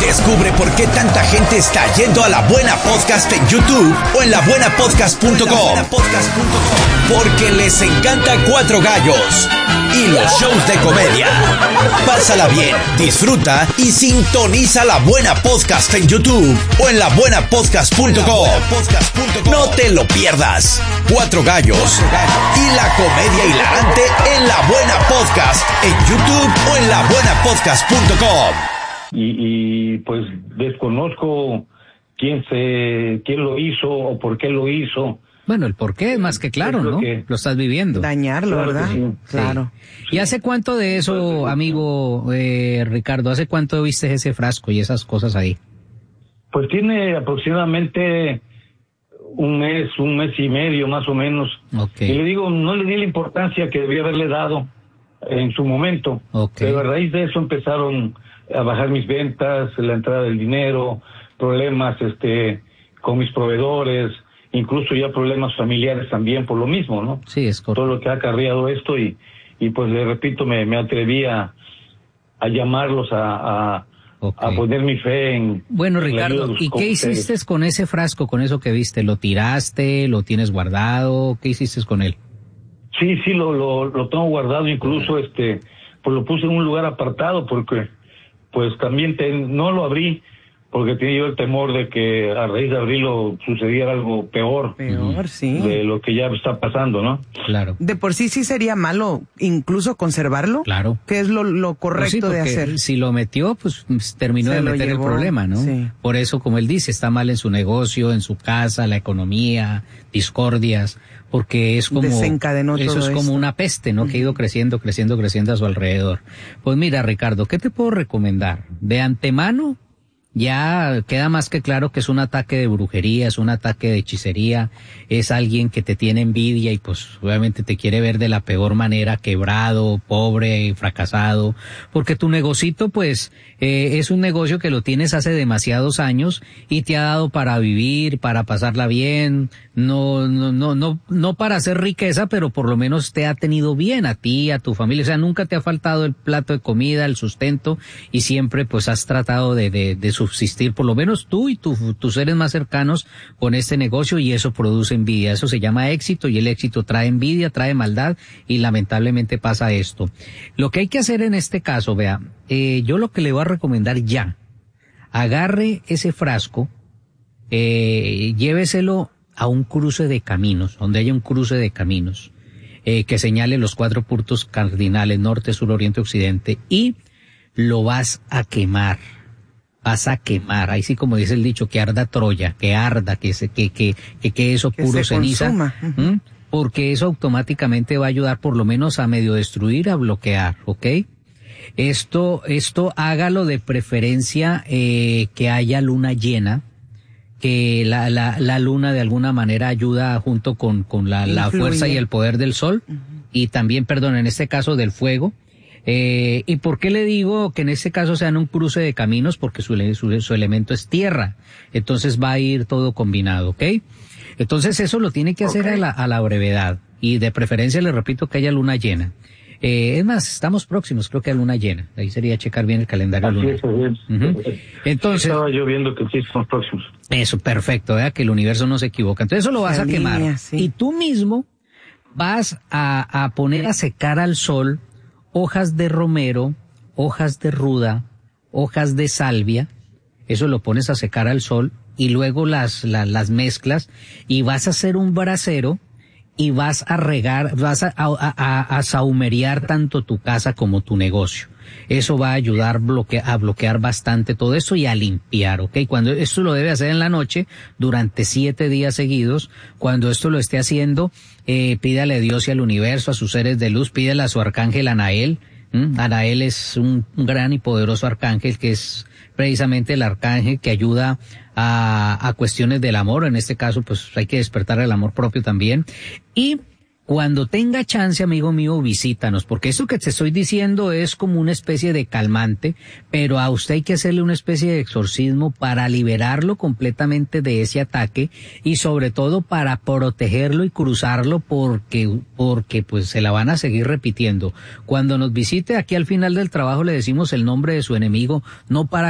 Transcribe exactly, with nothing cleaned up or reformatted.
Descubre por qué tanta gente está yendo a La Buena Podcast en YouTube o en la buena podcast punto com. Porque les encanta Cuatro Gallos y los shows de comedia. Pásala bien, disfruta y sintoniza La Buena Podcast en YouTube o en la buena podcast punto com. No te lo pierdas. Cuatro Gallos y la comedia hilarante en La Buena Podcast en YouTube o en la buena podcast punto com. Y, y pues desconozco quién se quién lo hizo o por qué lo hizo. Bueno, el por qué es más que claro, ¿no? Que lo estás viviendo. Dañarlo, claro, ¿verdad? Sí. Claro. ¿Y hace cuánto de eso, amigo eh, Ricardo, hace cuánto viste ese frasco y esas cosas ahí? Pues tiene aproximadamente un mes, un mes y medio más o menos. Okay. Y le digo, no le di la importancia que debía haberle dado en su momento. Okay. Pero a raíz de eso empezaron a bajar mis ventas, la entrada del dinero, problemas este con mis proveedores, incluso ya problemas familiares también por lo mismo, ¿no? Sí, es correcto. Todo lo que ha acarreado esto y, y pues le repito, me, me atreví a, a llamarlos a, a, okay. a poner mi fe en... Bueno, Ricardo, ¿y qué hiciste con ese frasco, con eso que viste? ¿Lo tiraste? ¿Lo tienes guardado? ¿Qué hiciste con él? Sí, sí, lo, lo, lo tengo guardado, incluso este, pues lo puse en un lugar apartado porque pues también te, no lo abrí porque tenía yo el temor de que a raíz de abrirlo sucediera algo peor. Peor, sí. De lo que ya está pasando, ¿no? Claro. De por sí sí sería malo incluso conservarlo. Claro. Que es lo, lo correcto pues sí, de hacer. Si lo metió, pues terminó Se de meter llevó, el problema, ¿no? Sí. Por eso, como él dice, está mal en su negocio, en su casa, la economía, discordias, porque es como... Desencadenó eso todo es como esto. una peste, ¿no? Uh-huh. Que ha ido creciendo, creciendo, creciendo a su alrededor. Pues mira, Ricardo, ¿qué te puedo recomendar? De antemano... Ya queda más que claro que es un ataque de brujería, es un ataque de hechicería, es alguien que te tiene envidia y pues obviamente te quiere ver de la peor manera, quebrado, pobre, fracasado, porque tu negocito pues eh, es un negocio que lo tienes hace demasiados años y te ha dado para vivir, para pasarla bien, no, no, no, no, no para hacer riqueza, pero por lo menos te ha tenido bien a ti, a tu familia, o sea, nunca te ha faltado el plato de comida, el sustento y siempre pues has tratado de, de, de subsistir, por lo menos tú y tu, tus seres más cercanos con este negocio y eso produce envidia. Eso se llama éxito y el éxito trae envidia, trae maldad y lamentablemente pasa esto. Lo que hay que hacer en este caso, vea, eh, yo lo que le voy a recomendar ya, agarre ese frasco, eh, lléveselo a un cruce de caminos, donde haya un cruce de caminos, eh, que señale los cuatro puntos cardinales, norte, sur, oriente, occidente y lo vas a quemar. Vas a quemar, ahí sí como dice el dicho, que arda Troya, que arda, que se, que, que, que, que eso que puro se ceniza, consuma. ¿Mm? Porque eso automáticamente va a ayudar por lo menos a medio destruir, a bloquear, ¿ok? Esto, esto hágalo de preferencia, eh, que haya luna llena, que la, la, la luna de alguna manera ayuda junto con, con la, la fuerza y el poder del sol, uh-huh. y también, perdón, en este caso del fuego. Eh, ¿y por qué le digo que en este caso sean un cruce de caminos? Porque su, su, su elemento es tierra, entonces va a ir todo combinado, ¿ok? Entonces eso lo tiene que hacer okay. a, la, a la brevedad, y de preferencia le repito que haya luna llena. Eh, es más, estamos próximos, creo que a luna llena, ahí sería checar bien el calendario lunar. Uh-huh. Entonces, estaba yo viendo que sí estamos próximos. Eso, perfecto, ¿verdad? Que el universo no se equivoca. Entonces eso lo vas Salía, a quemar, sí. y tú mismo vas a, a poner a secar al sol hojas de romero, hojas de ruda, hojas de salvia, eso lo pones a secar al sol y luego las, las, las mezclas y vas a hacer un brasero y vas a regar, vas a, a, a, a sahumerear tanto tu casa como tu negocio. Eso va a ayudar bloque, a bloquear bastante todo eso y a limpiar, ¿ok? Cuando esto lo debe hacer en la noche, durante siete días seguidos. Cuando esto lo esté haciendo, eh, pídale a Dios y al universo, a sus seres de luz, pídale a su arcángel Anael. ¿Mm? Anael es un, un gran y poderoso arcángel que es precisamente el arcángel que ayuda a, a cuestiones del amor. En este caso, pues hay que despertar el amor propio también. Y cuando tenga chance, amigo mío, visítanos, porque eso que te estoy diciendo es como una especie de calmante, pero a usted hay que hacerle una especie de exorcismo para liberarlo completamente de ese ataque y sobre todo para protegerlo y cruzarlo porque, porque pues se la van a seguir repitiendo. Cuando nos visite aquí al final del trabajo le decimos el nombre de su enemigo, no para